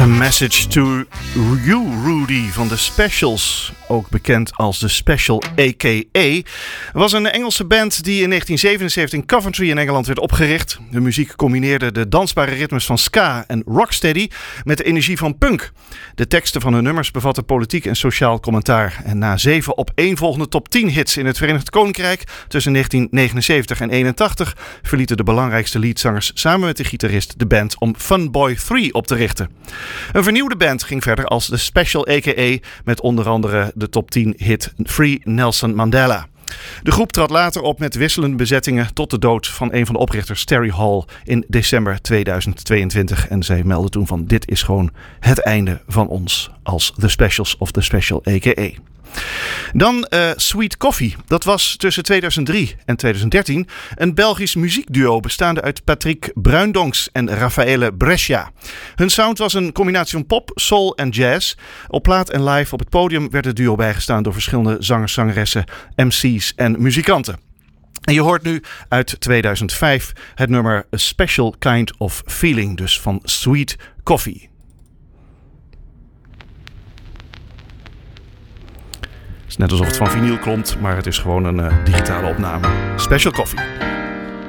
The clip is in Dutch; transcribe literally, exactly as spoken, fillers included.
A Message to You, Rudy van The Specials, ook bekend als The Special A K A, was een Engelse band die in negentien zevenenzeventig in Coventry in Engeland werd opgericht. De muziek combineerde de dansbare ritmes van ska en rocksteady met de energie van punk. De teksten van hun nummers bevatten politiek en sociaal commentaar. En na zeven opeenvolgende top tien hits in het Verenigd Koninkrijk tussen negentien negenenzeventig en eenentachtig verlieten de belangrijkste leadzangers samen met de gitarist de band om Funboy drie op te richten. Een vernieuwde band ging verder als The Special A K A met onder andere de top tien hit Free Nelson Mandela. De groep trad later op met wisselende bezettingen tot de dood van een van de oprichters, Terry Hall, in december tweeduizend tweeëntwintig. En zij meldden toen van: dit is gewoon het einde van ons als The Specials of The Special A K A. Dan uh, Sweet Coffee. Dat was tussen tweeduizend drie en tweeduizend dertien een Belgisch muziekduo bestaande uit Patrick Bruindonks en Raffaele Brescia. Hun sound was een combinatie van pop, soul en jazz. Op plaat en live op het podium werd het duo bijgestaan door verschillende zangers, zangeressen, M C's en muzikanten. En je hoort nu uit tweeduizend vijf het nummer A Special Kind of Feeling, dus van Sweet Coffee. Het is net alsof het van vinyl klopt, maar het is gewoon een uh, digitale opname. Special Coffee.